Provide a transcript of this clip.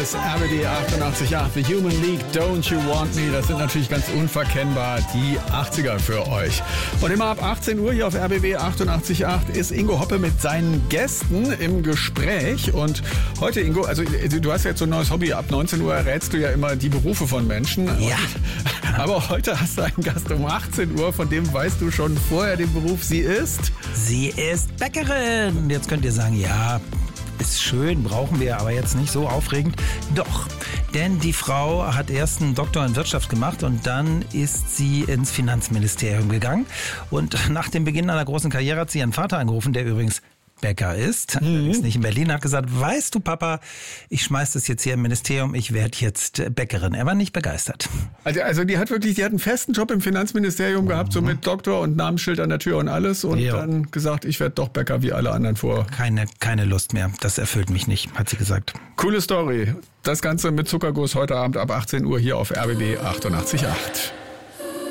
ist RBB 88.8, The Human League, Don't You Want Me. Das sind natürlich ganz unverkennbar die 80er für euch. Und immer ab 18 Uhr hier auf RBB 88.8 ist Ingo Hoppe mit seinen Gästen im Gespräch. Und heute, Ingo, also du hast ja jetzt so ein neues Hobby. Ab 19 Uhr errätst du ja immer die Berufe von Menschen. Ja. Aber heute hast du einen Gast um 18 Uhr, von dem weißt du schon vorher den Beruf. Sie ist? Sie ist Bäckerin. Jetzt könnt ihr sagen, ja, ist schön, brauchen wir, aber jetzt nicht so aufregend. Doch, denn die Frau hat erst einen Doktor in Wirtschaft gemacht und dann ist sie ins Finanzministerium gegangen. Und nach dem Beginn einer großen Karriere hat sie ihren Vater angerufen, der übrigens Bäcker ist nicht in Berlin, hat gesagt, weißt du Papa, ich schmeiß das jetzt hier im Ministerium, ich werde jetzt Bäckerin. Er war nicht begeistert. Also die hat einen festen Job im Finanzministerium gehabt, so mit Doktor und Namensschild an der Tür und alles und dann gesagt, ich werde doch Bäcker wie alle anderen vor. Keine Lust mehr, das erfüllt mich nicht, hat sie gesagt. Coole Story. Das Ganze mit Zuckerguss heute Abend ab 18 Uhr hier auf RBB 88.8.